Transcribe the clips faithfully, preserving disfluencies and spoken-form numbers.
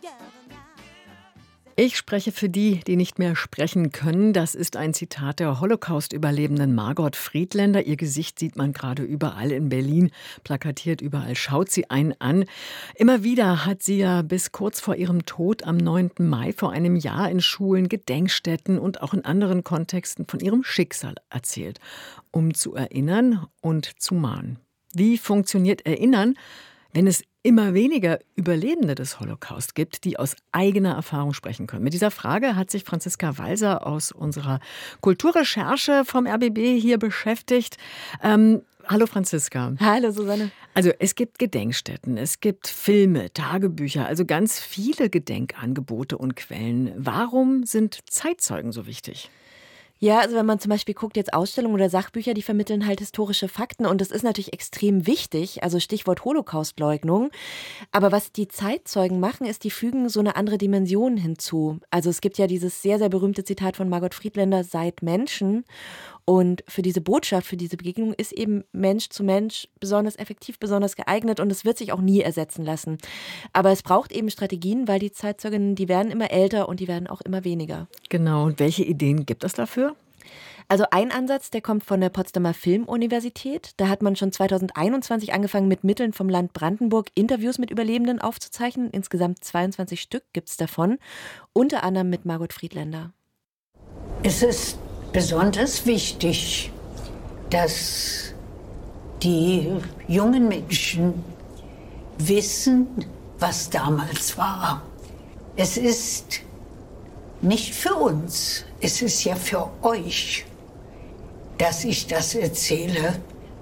Ich spreche für die, die nicht mehr sprechen können. Das ist ein Zitat der Holocaust-Überlebenden Margot Friedländer. Ihr Gesicht sieht man gerade überall in Berlin, plakatiert überall, schaut sie einen an. Immer wieder hat sie ja bis kurz vor ihrem Tod am neunten Mai vor einem Jahr in Schulen, Gedenkstätten und auch in anderen Kontexten von ihrem Schicksal erzählt, um zu erinnern und zu mahnen. Wie funktioniert Erinnern, wenn es immer weniger Überlebende des Holocaust gibt, die aus eigener Erfahrung sprechen können? Mit dieser Frage hat sich Franziska Walser aus unserer Kulturrecherche vom R B B hier beschäftigt. Ähm, hallo Franziska. Hallo Susanne. Also es gibt Gedenkstätten, es gibt Filme, Tagebücher, also ganz viele Gedenkangebote und Quellen. Warum sind Zeitzeugen so wichtig? Ja, also wenn man zum Beispiel guckt, jetzt Ausstellungen oder Sachbücher, die vermitteln halt historische Fakten und das ist natürlich extrem wichtig, also Stichwort Holocaustleugnung. Aber was die Zeitzeugen machen, ist, die fügen so eine andere Dimension hinzu. Also es gibt ja dieses sehr, sehr berühmte Zitat von Margot Friedländer, seid Menschen. Und für diese Botschaft, für diese Begegnung ist eben Mensch zu Mensch besonders effektiv, besonders geeignet und es wird sich auch nie ersetzen lassen. Aber es braucht eben Strategien, weil die Zeitzeuginnen, die werden immer älter und die werden auch immer weniger. Genau, und welche Ideen gibt es dafür? Also ein Ansatz, der kommt von der Potsdamer Filmuniversität. Da hat man schon zweitausendeinundzwanzig angefangen, mit Mitteln vom Land Brandenburg Interviews mit Überlebenden aufzuzeichnen. Insgesamt zweiundzwanzig Stück gibt es davon, unter anderem mit Margot Friedländer. Es ist besonders wichtig, dass die jungen Menschen wissen, was damals war. Es ist nicht für uns, es ist ja für euch, dass ich das erzähle,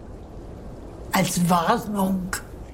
als Warnung.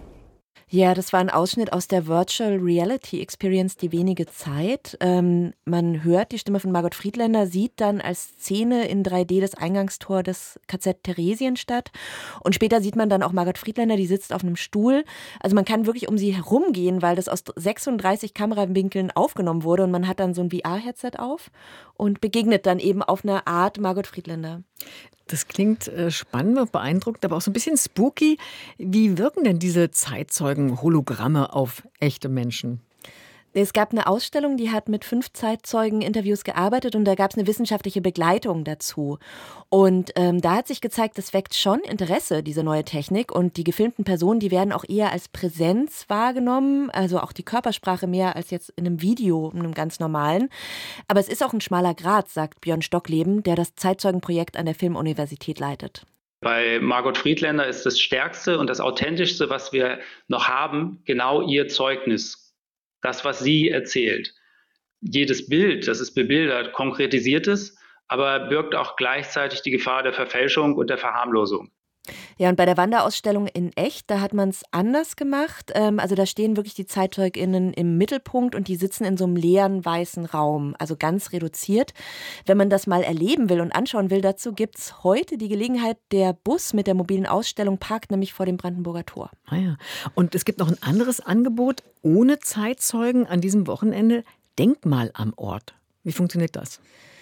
Ja, das war ein Ausschnitt aus der Virtual Reality Experience Die wenige Zeit. Ähm, man hört die Stimme von Margot Friedländer, sieht dann als Szene in drei D das Eingangstor des K Z Theresienstadt. Und später sieht man dann auch Margot Friedländer, die sitzt auf einem Stuhl. Also man kann wirklich um sie herumgehen, weil das aus sechsunddreißig Kamerawinkeln aufgenommen wurde. Und man hat dann so ein V R-Headset auf und begegnet dann eben auf eine Art Margot Friedländer. Das klingt spannend und beeindruckend, aber auch so ein bisschen spooky. Wie wirken denn diese Zeitzeugen-Hologramme auf echte Menschen? Es gab eine Ausstellung, die hat mit fünf Zeitzeugen-Interviews gearbeitet und da gab es eine wissenschaftliche Begleitung dazu. Und ähm, da hat sich gezeigt, das weckt schon Interesse, diese neue Technik. Und die gefilmten Personen, die werden auch eher als Präsenz wahrgenommen, also auch die Körpersprache mehr als jetzt in einem Video, in einem ganz normalen. Aber es ist auch ein schmaler Grat, sagt Björn Stockleben, der das Zeitzeugenprojekt an der Filmuniversität leitet. Bei Margot Friedländer ist das Stärkste und das Authentischste, was wir noch haben, genau ihr Zeugnis. Das, was sie erzählt. Jedes Bild, das ist bebildert, konkretisiert es, aber birgt auch gleichzeitig die Gefahr der Verfälschung und der Verharmlosung. Ja, und bei der Wanderausstellung in echt, da hat man es anders gemacht. Ähm, also da stehen wirklich die ZeitzeugInnen im Mittelpunkt und die sitzen in so einem leeren, weißen Raum, also ganz reduziert. Wenn man das mal erleben will und anschauen will, dazu gibt es heute die Gelegenheit, der Bus mit der mobilen Ausstellung parkt nämlich vor dem Brandenburger Tor. Ah ja. Und es gibt noch ein anderes Angebot ohne Zeitzeugen an diesem Wochenende, Denkmal am Ort. Wie funktioniert das?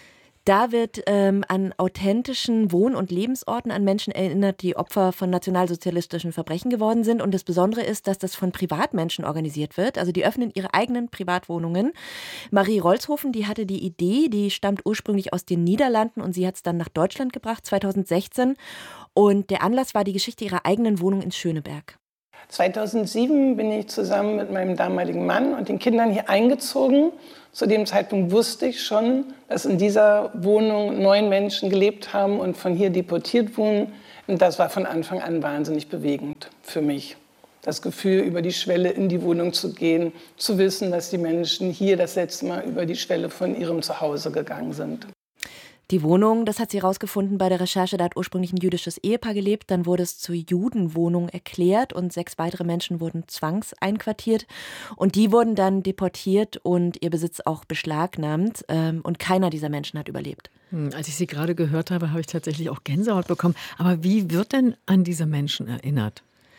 Da wird ähm, an authentischen Wohn- und Lebensorten an Menschen erinnert, die Opfer von nationalsozialistischen Verbrechen geworden sind. Und das Besondere ist, dass das von Privatmenschen organisiert wird. Also die öffnen ihre eigenen Privatwohnungen. Marie Rolzhofen, die hatte die Idee, die stammt ursprünglich aus den Niederlanden und sie hat es dann nach Deutschland gebracht, zweitausendsechzehn. Und der Anlass war die Geschichte ihrer eigenen Wohnung in Schöneberg. zweitausendsieben bin ich zusammen mit meinem damaligen Mann und den Kindern hier eingezogen. Zu dem Zeitpunkt wusste ich schon, dass in dieser Wohnung neun Menschen gelebt haben und von hier deportiert wurden. Und das war von Anfang an wahnsinnig bewegend für mich. Das Gefühl, über die Schwelle in die Wohnung zu gehen, zu wissen, dass die Menschen hier das letzte Mal über die Schwelle von ihrem Zuhause gegangen sind. Die Wohnung, das hat sie herausgefunden bei der Recherche, da hat ursprünglich ein jüdisches Ehepaar gelebt, dann wurde es zur Judenwohnung erklärt und sechs weitere Menschen wurden zwangseinquartiert und die wurden dann deportiert und ihr Besitz auch beschlagnahmt und keiner dieser Menschen hat überlebt. Hm, als ich Sie gerade gehört habe, habe ich tatsächlich auch Gänsehaut bekommen. Aber wie wird denn an diese Menschen erinnert?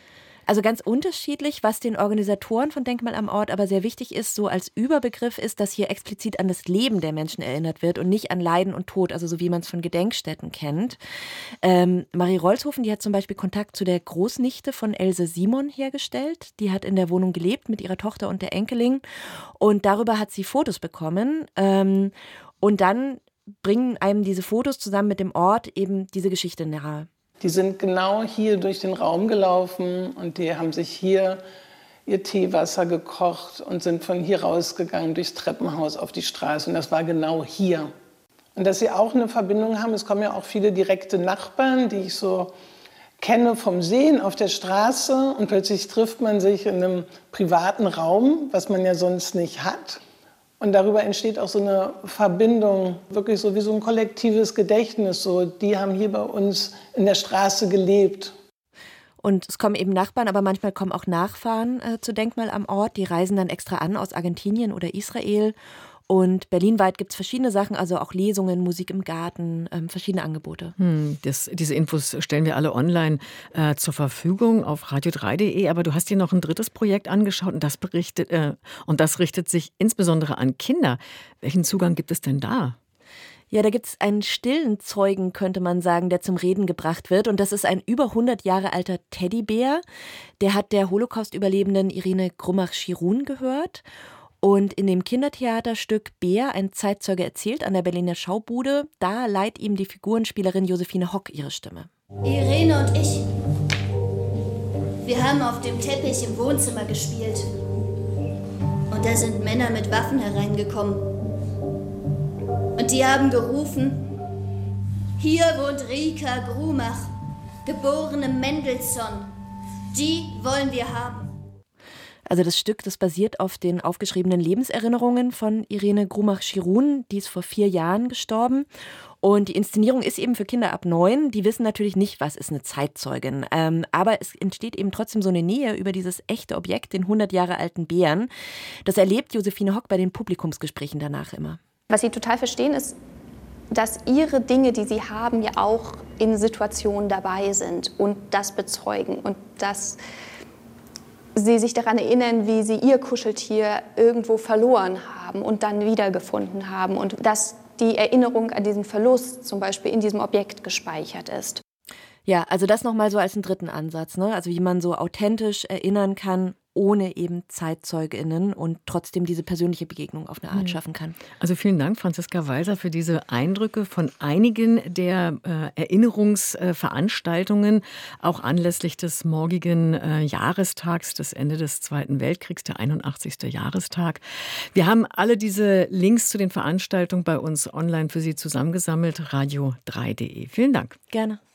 Also ganz unterschiedlich, was den Organisatoren von Denkmal am Ort aber sehr wichtig ist, so als Überbegriff ist, dass hier explizit an das Leben der Menschen erinnert wird und nicht an Leiden und Tod, also so wie man es von Gedenkstätten kennt. Ähm, Marie Rolzhofen, die hat zum Beispiel Kontakt zu der Großnichte von Else Simon hergestellt. Die hat in der Wohnung gelebt mit ihrer Tochter und der Enkelin und darüber hat sie Fotos bekommen. Ähm, und dann bringen einem diese Fotos zusammen mit dem Ort eben diese Geschichte nahe. Die sind genau hier durch den Raum gelaufen und die haben sich hier ihr Teewasser gekocht und sind von hier rausgegangen durchs Treppenhaus auf die Straße. Und das war genau hier. Und dass sie auch eine Verbindung haben, es kommen ja auch viele direkte Nachbarn, die ich so kenne vom Sehen auf der Straße. Und plötzlich trifft man sich in einem privaten Raum, was man ja sonst nicht hat. Und darüber entsteht auch so eine Verbindung, wirklich so wie so ein kollektives Gedächtnis. So, die haben hier bei uns in der Straße gelebt. Und es kommen eben Nachbarn, aber manchmal kommen auch Nachfahren äh, zu Denkmal am Ort. Die reisen dann extra an aus Argentinien oder Israel. Und berlinweit gibt es verschiedene Sachen, also auch Lesungen, Musik im Garten, ähm, verschiedene Angebote. Hm, das, diese Infos stellen wir alle online äh, zur Verfügung auf radio drei punkt de. Aber du hast dir noch ein drittes Projekt angeschaut und das, berichtet, äh, und das richtet sich insbesondere an Kinder. Welchen Zugang gibt es denn da? Ja, da gibt es einen stillen Zeugen, könnte man sagen, der zum Reden gebracht wird. Und das ist ein über hundert Jahre alter Teddybär. Der hat der Holocaust-Überlebenden Irene Grummach-Schirun gehört. Und in dem Kindertheaterstück Bär, ein Zeitzeuge erzählt an der Berliner Schaubude, da leiht ihm die Figurenspielerin Josephine Hock ihre Stimme. Irene und ich, wir haben auf dem Teppich im Wohnzimmer gespielt. Und da sind Männer mit Waffen hereingekommen. Und die haben gerufen, hier wohnt Rika Grummach, geborene Mendelssohn. Die wollen wir haben. Also das Stück, das basiert auf den aufgeschriebenen Lebenserinnerungen von Irene Grummach-Schirun, die ist vor vier Jahren gestorben. Und die Inszenierung ist eben für Kinder ab neun. Die wissen natürlich nicht, was ist eine Zeitzeugin. Ähm, aber es entsteht eben trotzdem so eine Nähe über dieses echte Objekt, den hundert Jahre alten Bären. Das erlebt Josephine Hock bei den Publikumsgesprächen danach immer. Was sie total verstehen, ist, dass ihre Dinge, die sie haben, ja auch in Situationen dabei sind und das bezeugen und dass sie sich daran erinnern, wie sie ihr Kuscheltier irgendwo verloren haben und dann wiedergefunden haben und dass die Erinnerung an diesen Verlust zum Beispiel in diesem Objekt gespeichert ist. Ja, also das nochmal so als einen dritten Ansatz, ne? Also wie man so authentisch erinnern kann, ohne eben ZeitzeugInnen und trotzdem diese persönliche Begegnung auf eine Art schaffen kann. Also vielen Dank, Franziska Walser, für diese Eindrücke von einigen der äh, Erinnerungsveranstaltungen, äh, auch anlässlich des morgigen äh, Jahrestags des Ende des Zweiten Weltkriegs, der einundachtzigste Jahrestag. Wir haben alle diese Links zu den Veranstaltungen bei uns online für Sie zusammengesammelt, radio drei punkt de. Vielen Dank. Gerne.